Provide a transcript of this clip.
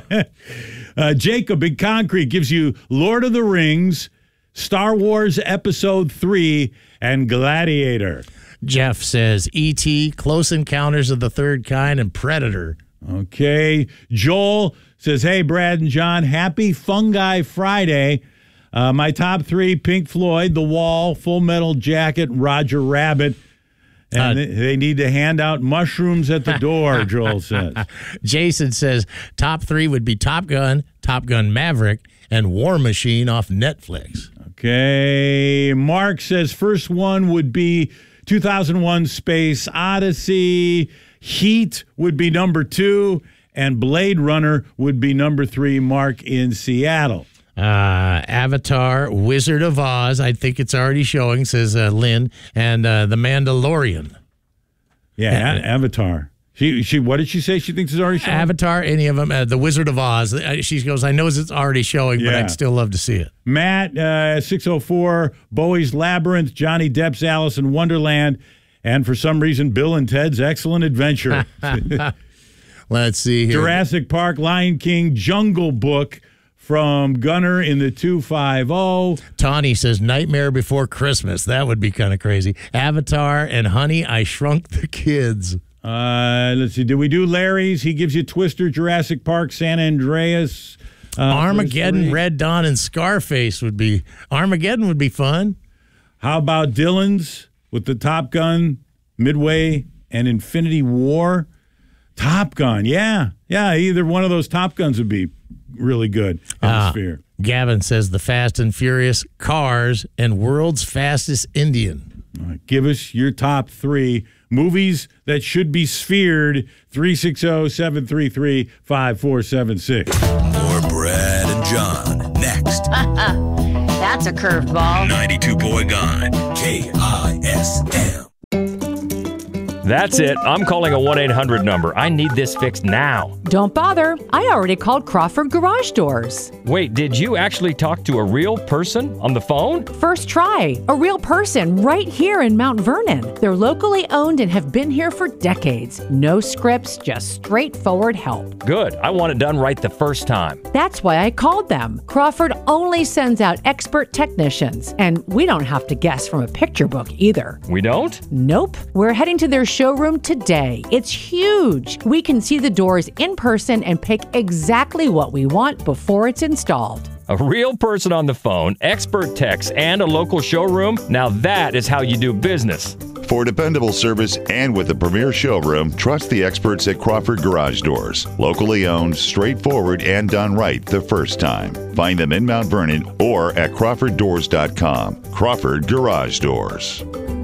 Jacob in Concrete gives you Lord of the Rings, Star Wars Episode 3, and Gladiator. Jeff says E.T., Close Encounters of the Third Kind, and Predator. Okay. Joel says, hey, Brad and John, happy Fungi Friday. My top 3, Pink Floyd, The Wall, Full Metal Jacket, Roger Rabbit. And they need to hand out mushrooms at the door, Joel says. Jason says top 3 would be Top Gun, Top Gun Maverick, and War Machine off Netflix. Okay. Mark says first one would be 2001 Space Odyssey. Heat would be number 2. And Blade Runner would be number 3, Mark in Seattle. Avatar, Wizard of Oz, I think it's already showing, says Lynn, and The Mandalorian. Yeah, Avatar. She. What did she say she thinks is already showing? Avatar, any of them. The Wizard of Oz. She goes, I know it's already showing, but I'd still love to see it. Matt, 604, Bowie's Labyrinth, Johnny Depp's Alice in Wonderland, and for some reason, Bill and Ted's Excellent Adventure. Let's see here. Jurassic Park, Lion King, Jungle Book, from Gunner in the 250. Tawny says Nightmare Before Christmas. That would be kind of crazy. Avatar and Honey, I Shrunk the Kids. Let's see. Did we do Larry's? He gives you Twister, Jurassic Park, San Andreas. Armageddon, Red Dawn, and Scarface would be. Armageddon would be fun. How about Dylan's with the Top Gun, Midway, and Infinity War? Top Gun, yeah. Yeah, either one of those Top Guns would be really good. Atmosphere. Gavin says The Fast and Furious, Cars, and World's Fastest Indian. Give us your top 3 movies that should be sphered. 360-733-5476. More Brad and John next. That's a curveball. 92 Gone. KISM. That's it. I'm calling a 1-800 number. I need this fixed now. Don't bother. I already called Crawford Garage Doors. Wait, did you actually talk to a real person on the phone? First try. A real person right here in Mount Vernon. They're locally owned and have been here for decades. No scripts, just straightforward help. Good. I want it done right the first time. That's why I called them. Crawford only sends out expert technicians, and we don't have to guess from a picture book either. We don't? Nope. We're heading to their showroom today. It's huge. We can see the doors in person and pick exactly what we want before it's installed. A real person on the phone, expert techs, and a local showroom? Now that is how you do business. For dependable service and with a premier showroom, trust the experts at Crawford Garage Doors. Locally owned, straightforward, and done right the first time. Find them in Mount Vernon or at crawforddoors.com. Crawford Garage Doors.